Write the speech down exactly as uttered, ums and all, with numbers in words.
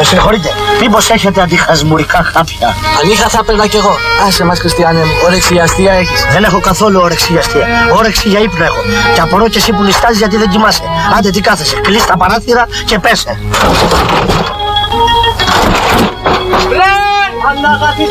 Με συγχωρείτε, μήπως έχετε αντιχασμουρικά χάπια? Αν είχα θα έπαιρνα κι εγώ. Άσε μας, Χριστιανέ μου, όρεξη για αστεία έχεις? Δεν έχω καθόλου όρεξη για αστεία. Όρεξη για ύπνο έχω. Και απορώ κι εσύ που νιστάζεις γιατί δεν κοιμάσαι. Άντε τι κάθεσαι, κλείς τα παράθυρα και πέσε.